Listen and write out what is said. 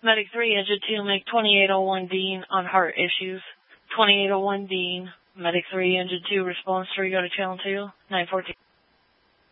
Medic 3, Engine 2, make 2801 Dean on heart issues. 2801 Dean, Medic 3, Engine 2, response 3, go to channel 2, 914.